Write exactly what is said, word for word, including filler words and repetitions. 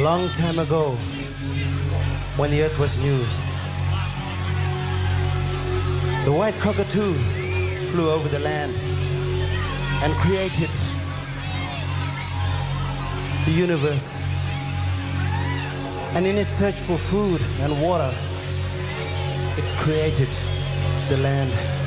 long time ago, when the earth was new, the white cockatoo flew over the land and created the universe. And in its search for food and water, it created the land.